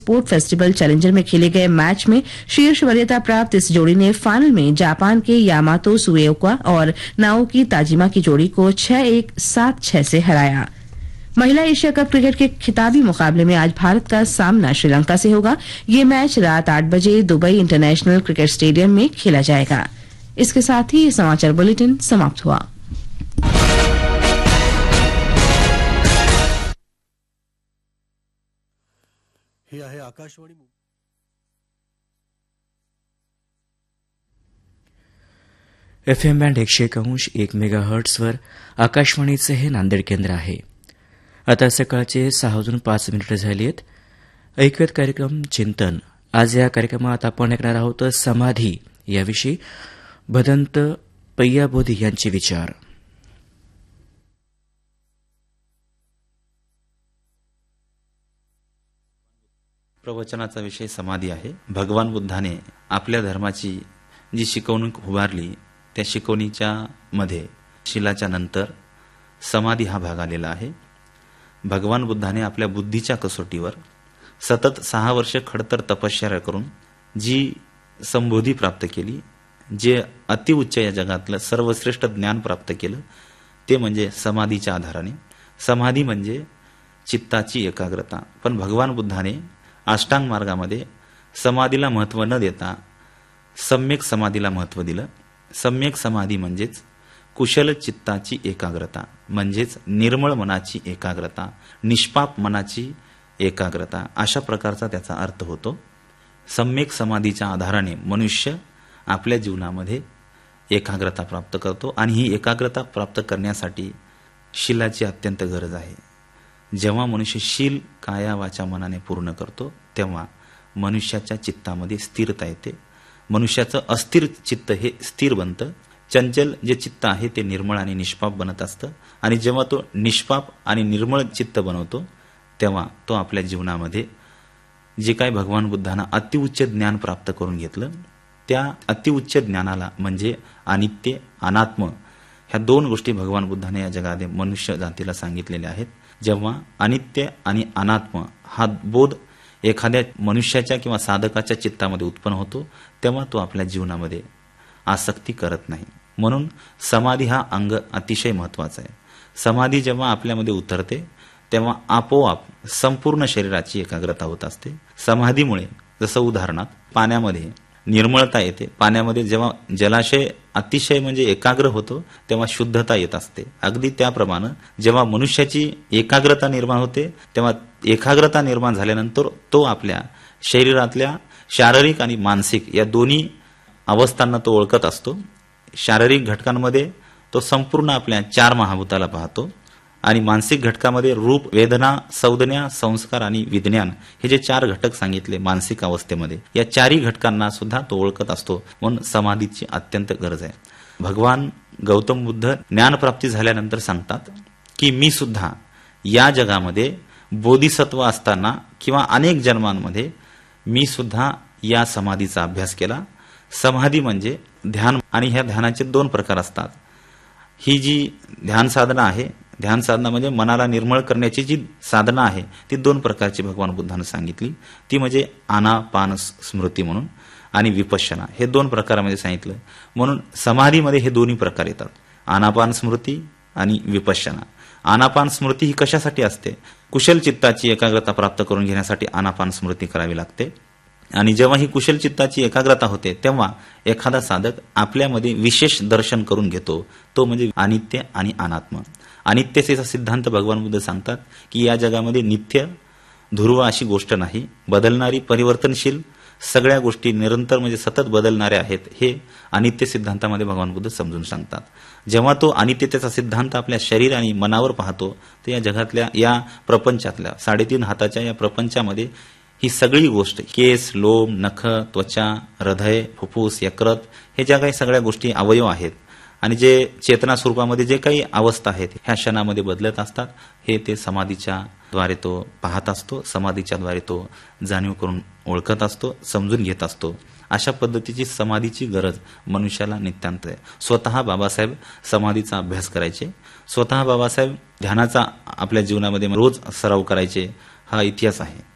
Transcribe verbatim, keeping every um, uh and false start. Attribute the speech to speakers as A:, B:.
A: Sport festival challenger में खेले गए मैच में शीर्ष वरीयता प्राप्त इस जोड़ी ने फाइनल में जापान के यामातो सुएओका और नाओकी ताजिमा की जोड़ी को छह एक सात छह से हराया। महिला एशिया कप क्रिकेट के खिताबी मुकाबले में आज भारत का सामना श्रीलंका से होगा। ये मैच रात आठ बजे दुबई इंटरनेशनल क्रिकेट स्टेडियम में खेला जाएगा। इसके साथ ही ये समाचार बुलेटिन समाप्त हुआ।
B: हे आहे आकाशवाणी
C: एफ एम बँड एकशे एक अंश एक मेगा हर्ट्सवर आकाशवाणीचे हे नांदेड केंद्र आहे। आता सकाळचे सहा वाजून पाच मिनिटं झाली आहेत। ऐकूयात कार्यक्रम चिंतन। आज या कार्यक्रमात आपण ऐकणार आहोत समाधी याविषयी भदंत पय्याबोधी यांचे विचार।
D: प्रवचनाचा विषय समाधी आहे। भगवान बुद्धाने आपल्या धर्माची जी शिकवणूक उभारली त्या शिकवणीच्या मध्ये शिलाच्या नंतर समाधी हा भाग आलेला आहे। भगवान बुद्धाने आपल्या बुद्धीच्या कसोटीवर सतत सहा वर्ष खडतर तपश्चर्या करून जी संबोधी प्राप्त केली, जे अतिउच्च या जगातलं सर्वश्रेष्ठ ज्ञान प्राप्त केलं ते म्हणजे समाधीच्या आधाराने। समाधी म्हणजे चित्ताची एकाग्रता। पण भगवान बुद्धाने अष्टांग मार्गामध्ये समाधीला महत्त्व न देता सम्यक समाधीला महत्त्व दिलं। सम्यक समाधी म्हणजेच कुशल चित्ताची एकाग्रता, म्हणजेच निर्मळ मनाची एकाग्रता, निष्पाप मनाची एकाग्रता, अशा प्रकारचा त्याचा अर्थ होतो। सम्यक समाधीच्या आधाराने मनुष्य आपल्या जीवनामध्ये एकाग्रता प्राप्त करतो आणि ही एकाग्रता प्राप्त करण्यासाठी शिलाची अत्यंत गरज आहे। जेव्हा मनुष्य शील काया वाचा मनाने पूर्ण करतो तेव्हा मनुष्याच्या चित्तामध्ये स्थिरता येते। मनुष्याचं अस्थिर चित्त हे स्थिर बनतं। चंचल जे चित्त आहे ते निर्मळ आणि निष्पाप बनत असतं आणि जेव्हा तो निष्पाप आणि निर्मळ चित्त बनवतो तेव्हा तो आपल्या जीवनामध्ये जे काही भगवान बुद्धांना अतिउच्च ज्ञान प्राप्त करून घेतलं त्या अतिउच्च ज्ञानाला म्हणजे अनित्य अनात्म ह्या दोन गोष्टी भगवान बुद्धाने या जगामध्ये मनुष्य जातीला सांगितलेल्या आहेत। जेव्हा अनित्य आणि अनात्म हा बोध एखाद्या मनुष्याच्या किंवा साधकाच्या चित्तामध्ये उत्पन्न होतो तेव्हा तो आपल्या जीवनामध्ये आसक्ती करत नाही। म्हणून समाधी हा अंग अतिशय महत्त्वाचा आहे। समाधी जेव्हा आपल्यामध्ये उतरते तेव्हा आपोआप संपूर्ण शरीराची एकाग्रता होत असते। समाधीमुळे जसं उदाहरणात पाण्यामध्ये निर्मळता येते। पाण्यामध्ये जेव्हा जलाशय अतिशय म्हणजे एकाग्र होतो तेव्हा शुद्धता येत असते। अगदी त्याप्रमाणे जेव्हा मनुष्याची एकाग्रता निर्माण होते तेव्हा एकाग्रता निर्माण झाल्यानंतर तो आपल्या शरीरातल्या शारीरिक आणि मानसिक या दोन्ही अवस्थांना तो ओळखत असतो। शारीरिक घटकांमध्ये तो संपूर्ण आपल्या चार महाभूताला पाहतो आणि मानसिक घटकामध्ये रूप, वेदना, संज्ञा, संस्कार आणि विज्ञान हे जे चार घटक सांगितले मानसिक अवस्थेमध्ये या चारही घटकांना सुद्धा तो ओळखत असतो। म्हणून समाधीची अत्यंत गरज आहे। भगवान गौतम बुद्ध ज्ञानप्राप्ती झाल्यानंतर सांगतात की मी सुद्धा या जगामध्ये बोधिसत्व असताना किंवा अनेक जन्मांमध्ये मी सुद्धा या समाधीचा अभ्यास केला। समाधी म्हणजे ध्यान आणि ह्या ध्यानाचे दोन प्रकार असतात। ही जी ध्यान साधना आहे, ध्यान साधना म्हणजे मनाला निर्मळ करण्याची जी साधना आहे ती दोन प्रकारची भगवान बुद्धाने सांगितली। ती म्हणजे आनापान स्मृती म्हणून आणि विपश्यना हे दोन प्रकारामध्ये सांगितलं। म्हणून समाधीमध्ये हे दोन्ही प्रकार येतात, आनापान स्मृती आणि विपश्यना। आनापान स्मृती ही कशासाठी असते? कुशल चित्ताची एकाग्रता प्राप्त करून घेण्यासाठी आनापान स्मृती करावी लागते। आणि जेव्हा ही कुशल चित्ताची एकाग्रता होते तेव्हा एखादा साधक आपल्यामध्ये विशेष दर्शन करून घेतो, तो म्हणजे अनित्य आणि अनात्म। अनित्यतेचा सिद्धांत भगवान बुद्ध सांगतात की या जगामध्ये नित्य ध्रुव अशी गोष्ट नाही, बदलणारी परिवर्तनशील सगळ्या गोष्टी निरंतर म्हणजे सतत बदलणाऱ्या आहेत हे अनित्य सिद्धांतामध्ये भगवान बुद्ध समजून सांगतात। जेव्हा तो अनित्यतेचा सिद्धांत आपल्या शरीर आणि मनावर पाहतो तर या जगातल्या या प्रपंचातल्या साडेतीन हाताच्या या प्रपंचामध्ये ही सगळी गोष्ट केस, लोम, नख, त्वचा, हृदय, फुफ्फुस, यकृत हे ज्या काही सगळ्या गोष्टी अवयव आहेत आणि जे चेतना स्वरूपामध्ये जे काही अवस्था आहेत ह्या क्षणामध्ये बदलत असतात हे ते समाधीच्या द्वारे तो पाहत असतो, समाधीच्या द्वारे तो जाणीव करून ओळखत असतो, समजून घेत असतो। अशा पद्धतीची समाधीची गरज मनुष्याला नितांत आहे। स्वतः बाबासाहेब समाधीचा अभ्यास करायचे, स्वतः बाबासाहेब ध्यानाचा आपल्या जीवनामध्ये रोज सराव करायचे हा इतिहास आहे।